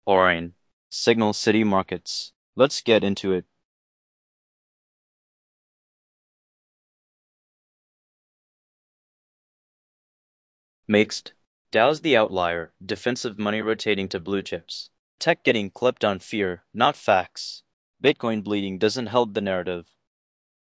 Boring. Signal City Markets. Let's get into it. Mixed. Dow's the outlier, defensive money rotating to blue chips. Tech getting clipped on fear, not facts. Bitcoin bleeding doesn't help the narrative.